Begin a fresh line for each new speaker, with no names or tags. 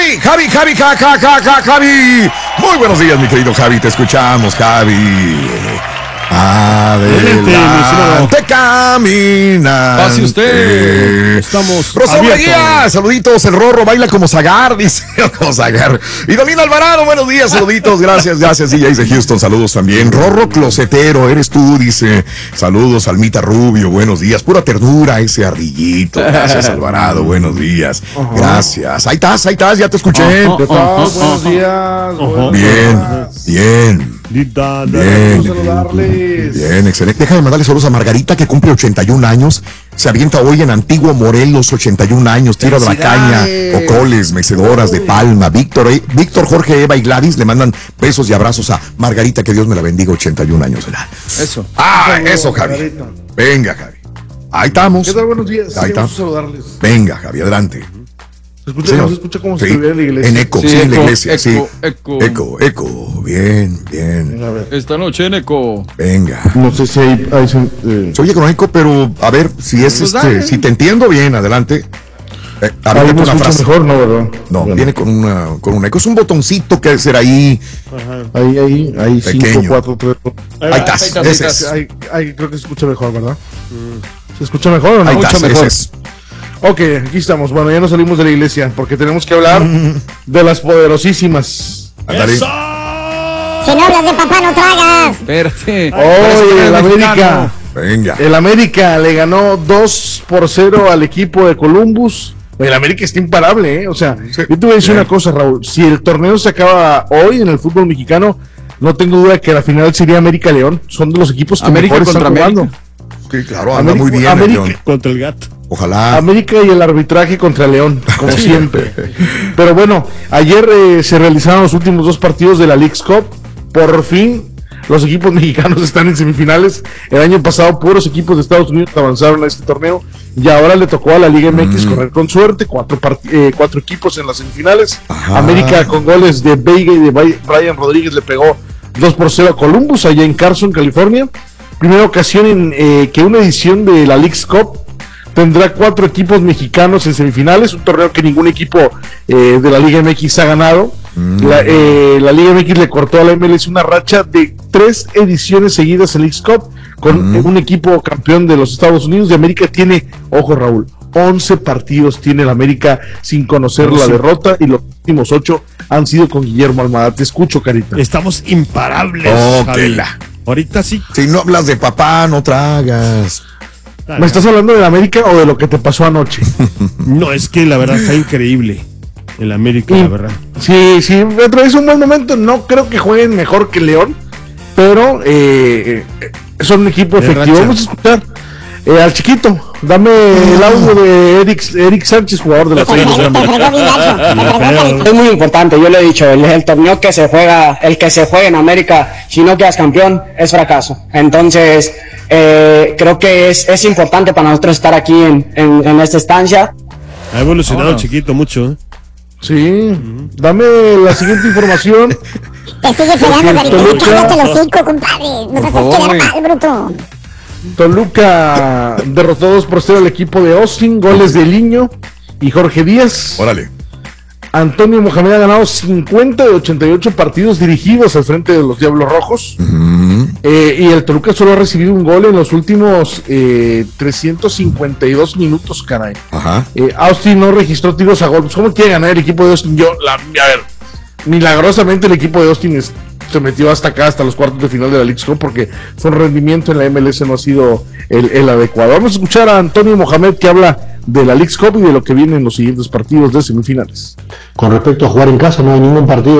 Javi. Muy buenos días, mi querido Javi, te escuchamos, Javi. Adelante, camina.
Pase usted. Estamos
Rosalía, saluditos. El Rorro baila como Zagar, dice. Como Zagar. Y Dolina Alvarado, buenos días, saluditos. Gracias, DJ de Houston, saludos también. Rorro Closetero, eres tú, dice. Saludos, Almita Rubio, buenos días. Pura terdura ese ardillito. Gracias, Alvarado, buenos días. Gracias. Ahí estás, ya te escuché.
Buenos días.
Bien. Bien, excelente. Déjame mandarle saludos a Margarita, que cumple 81 años. Se avienta hoy en Antiguo Morelos, 81 años. Tira de la caña, Ocoles, mecedoras de Palma. Víctor, Jorge, Eva y Gladys le mandan besos y abrazos a Margarita, que Dios me la bendiga, 81 años de edad.
Eso.
Eso, Javi. Venga, Javi. Ahí estamos.
¿Qué tal? Buenos días.
Ahí estamos.
Saludarles.
Venga, Javi, adelante.
¿Se escucha como si estuviera en la iglesia?
En eco, en la iglesia,
Eco.
Bien.
Esta noche en eco.
Venga.
No sé si hay
se oye con eco, pero a ver si es si te entiendo bien, adelante. A ver,
me
una frase.
Mejor, ¿no, verdad?
No, bueno. Viene con un eco. Es un botoncito que debe ser ahí.
Ajá. Ahí 5, 4, 3.
Ahí estás.
Creo que se escucha mejor, ¿verdad? ¿Se escucha mejor o no?
Ahí
Mucho
estás,
mejor. Ok, aquí estamos. Bueno, ya nos salimos de la iglesia porque tenemos que hablar de las poderosísimas.
Ándale.
Si no hablas de papá, no tragas.
Espérate.
Hoy el América.
Venga.
El América le ganó 2-0 al equipo de Columbus. El América está imparable, ¿eh? O sea, yo te voy a decir una cosa, Raúl. Si el torneo se acaba hoy en el fútbol mexicano, no tengo duda que la final sería América-León. Son de los equipos que
América
mejor están jugando.
Sí, claro, anda muy bien.
América
contra el gato.
Ojalá.
América y el arbitraje contra León, como siempre. Pero bueno, ayer se realizaron los últimos 2 partidos de la Leagues Cup. Por fin, los equipos mexicanos están en semifinales. El año pasado, puros equipos de Estados Unidos avanzaron a este torneo. Y ahora le tocó a la Liga MX correr con suerte. 4 equipos en las semifinales. Ajá. América, con goles de Veiga y de Brian Rodríguez, le pegó 2-0 a Columbus, allá en Carson, California. Primera ocasión en que una edición de la Leagues Cup tendrá 4 equipos mexicanos en semifinales, un torneo que ningún equipo de la Liga MX ha ganado. La Liga MX le cortó a la MLS una racha de 3 ediciones seguidas en Leagues Cup con un equipo campeón de los Estados Unidos. De América tiene, ojo Raúl, 11 partidos tiene el América sin conocer la derrota, y los últimos 8 han sido con Guillermo Almada. Te escucho, Carita.
Estamos imparables. Ahorita sí.
Si no hablas de papá, no tragas.
¿Me estás hablando de la América o de lo que te pasó anoche?
No, es que la verdad está increíble el América, la verdad.
Sí, es un buen momento. No creo que jueguen mejor que León, pero son un equipo efectivo. Vamos a escuchar al chiquito. Dame el audio de Eric Sánchez, jugador de la selección.
Es muy importante, yo lo he dicho, el torneo que se juega, el que se juega en América, si no quedas campeón, es fracaso. Entonces, creo que es importante para nosotros estar aquí en esta estancia.
Ha evolucionado chiquito mucho, ¿eh?
Sí, dame la siguiente información.
Te sigue pegando, Carita, cállate los 5, compadre. No te haces quedar mal, bruto.
Toluca derrotó 2-0 al equipo de Austin, goles de Liño y Jorge Díaz.
Órale.
Antonio Mohamed ha ganado 50 de 88 partidos dirigidos al frente de los Diablos Rojos. Y el Toluca solo ha recibido un gol en los últimos 352 minutos, caray.
Ajá.
Austin no registró tiros a gol. ¿Cómo quiere ganar el equipo de Austin? A ver, milagrosamente el equipo de Austin se metió hasta acá, hasta los cuartos de final de la Leagues Cup, porque su rendimiento en la MLS no ha sido el adecuado. Vamos a escuchar a Antonio Mohamed, que habla de la Leagues Cup y de lo que viene en los siguientes partidos de semifinales.
Con respecto a jugar en casa, no hay ningún partido